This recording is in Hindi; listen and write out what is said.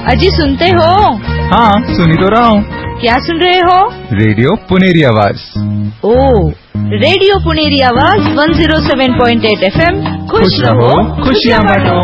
अजी सुनते हो? हाँ, सुनी तो रहा हूँ। क्या सुन रहे हो? रेडियो पुनेरी आवाज। ओ, रेडियो पुनेरी आवाज 107.8 FM। खुश रहो, खुशियाँ बांटो।